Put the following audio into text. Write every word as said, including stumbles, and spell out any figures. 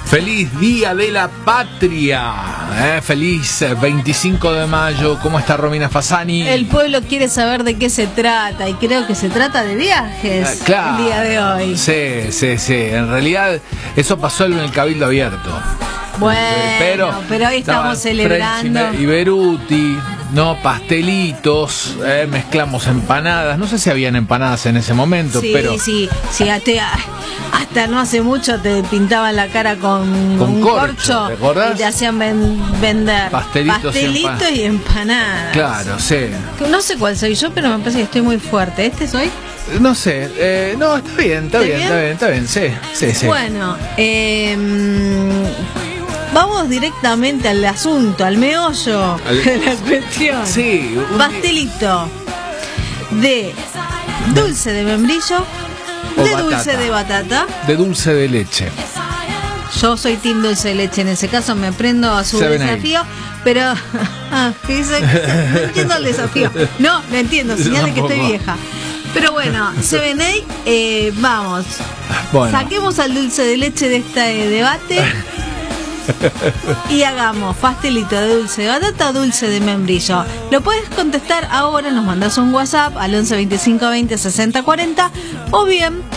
Feliz Día de la Patria, ¿eh? Feliz veinticinco de mayo. ¿Cómo está Romina Fasani? El pueblo quiere saber de qué se trata y creo que se trata de viajes. Ah, claro. El día de hoy. Sí, sí, sí. En realidad eso pasó en el Cabildo Abierto. Bueno, pero, pero hoy estamos celebrando. Y Beruti, ¿no? Pastelitos, eh, mezclamos empanadas. No sé si habían empanadas en ese momento, Sí, pero. sí, sí, hasta, hasta no hace mucho te pintaban la cara con, Con un corcho, corcho, ¿te acordás? y te hacían ven- vender Pastelitos y pastelitos y empanadas. Claro, sí. No sé cuál soy yo, pero me parece que estoy muy fuerte. ¿Este soy? No sé, eh, no, está bien, está bien, está bien, está bien, sí, sí, sí. Bueno, eh, vamos directamente al asunto, al meollo Al- de la cuestión. Sí, un- Pastelito de dulce de membrillo, O de batata. dulce de batata. de dulce de leche. Yo soy team dulce de leche, en ese caso me prendo a su Seven desafío, pero ah, dice, no entiendo el desafío. No, lo entiendo, señal de que estoy Tampoco. vieja. Pero bueno, Seven Eight, eh, vamos, Bueno, saquemos al dulce de leche de este debate y hagamos pastelito de dulce de batata, dulce de membrillo. Lo puedes contestar ahora, nos mandas un WhatsApp al once veinticinco veinte sesenta cuarenta o bien